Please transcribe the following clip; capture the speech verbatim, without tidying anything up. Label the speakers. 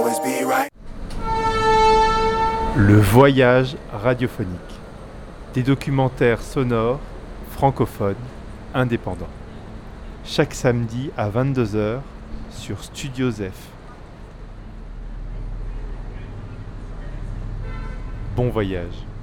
Speaker 1: always be right.
Speaker 2: Le voyage radiophonique. Des documentaires sonores, francophones, indépendants. Chaque samedi à vingt-deux heures sur Studio Zef. Bon voyage.